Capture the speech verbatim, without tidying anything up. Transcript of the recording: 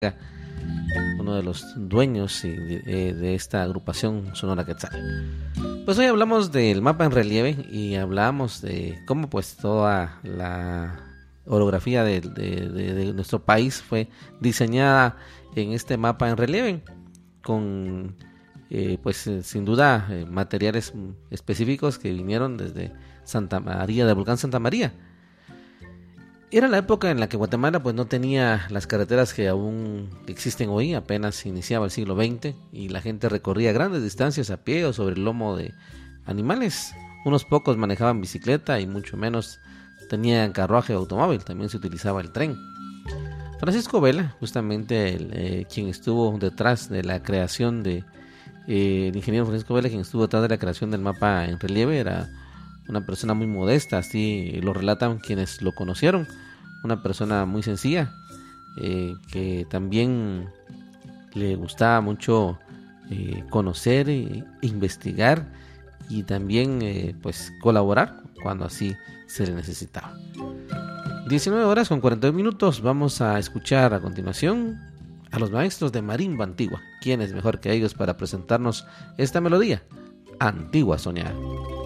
uno de los dueños de, de esta agrupación Sonora Quetzal. Pues hoy hablamos del mapa en relieve y hablamos de cómo pues toda la orografía de, de, de, de nuestro país fue diseñada en este mapa en relieve con eh, pues sin duda eh, materiales específicos que vinieron desde Santa María, del volcán Santa María. Era la época en la que Guatemala pues no tenía las carreteras que aún existen hoy, apenas iniciaba el siglo veinte y la gente recorría grandes distancias a pie o sobre el lomo de animales. Unos pocos manejaban bicicleta y mucho menos tenían carruaje o automóvil, también se utilizaba el tren. Francisco Vela, justamente el, eh, quien estuvo detrás de la creación de, eh, el ingeniero Francisco Vela, quien estuvo detrás de la creación del mapa en relieve, era una persona muy modesta, así lo relatan quienes lo conocieron, una persona muy sencilla, eh, que también le gustaba mucho eh, conocer, eh, investigar y también eh, pues colaborar cuando así se le necesitaba. diecinueve horas con cuarenta y dos minutos, vamos a escuchar a continuación a los maestros de marimba antigua. ¿Quién es mejor que ellos para presentarnos esta melodía? Antigua Soñar.